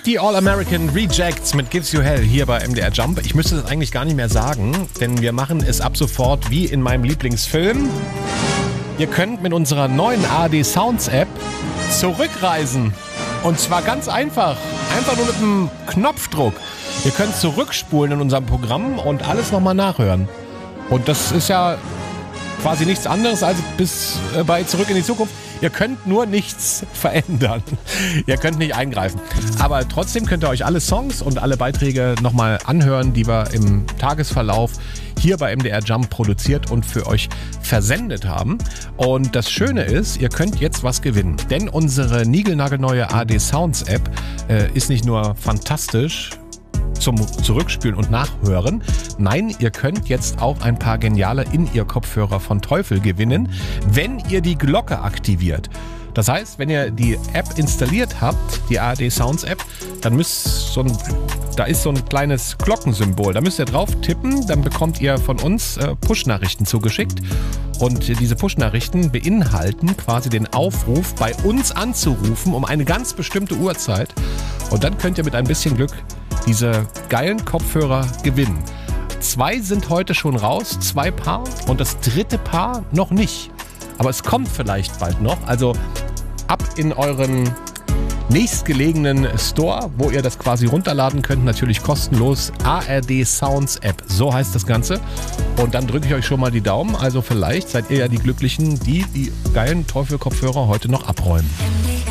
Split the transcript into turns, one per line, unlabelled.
Die All-American Rejects mit Gives You Hell hier bei MDR Jump. Ich müsste das eigentlich gar nicht mehr sagen, denn wir machen es ab sofort wie in meinem Lieblingsfilm. Ihr könnt mit unserer neuen ARD Sounds App zurückreisen. Und zwar ganz einfach. Einfach nur mit einem Knopfdruck. Ihr könnt zurückspulen in unserem Programm und alles nochmal nachhören. Und das ist ja quasi nichts anderes als bis bei Zurück in die Zukunft. Ihr könnt nur nichts verändern. Ihr könnt nicht eingreifen. Aber trotzdem könnt ihr euch alle Songs und alle Beiträge nochmal anhören, die wir im Tagesverlauf hier bei MDR Jump produziert und für euch versendet haben. Und das Schöne ist, ihr könnt jetzt was gewinnen. Denn unsere niegelnagelneue ARD Sounds App ist nicht nur fantastisch zum Zurückspielen und Nachhören. Nein, ihr könnt jetzt auch ein paar geniale In-Ear-Kopfhörer von Teufel gewinnen, wenn ihr die Glocke aktiviert. Das heißt, wenn ihr die App installiert habt, die ARD Sounds App, dann da ist so ein kleines Glockensymbol. Da müsst ihr drauf tippen, dann bekommt ihr von uns Push-Nachrichten zugeschickt. Und diese Push-Nachrichten beinhalten quasi den Aufruf, bei uns anzurufen um eine ganz bestimmte Uhrzeit. Und dann könnt ihr mit ein bisschen Glück diese geilen Kopfhörer gewinnen. 2 sind heute schon raus, 2 Paar und das 3. Paar noch nicht. Aber es kommt vielleicht bald noch. Also ab in euren nächstgelegenen Store, wo ihr das quasi runterladen könnt, natürlich kostenlos. ARD Sounds App, so heißt das Ganze. Und dann drücke ich euch schon mal die Daumen. Also vielleicht seid ihr ja die Glücklichen, die geilen Teufel-Kopfhörer heute noch abräumen.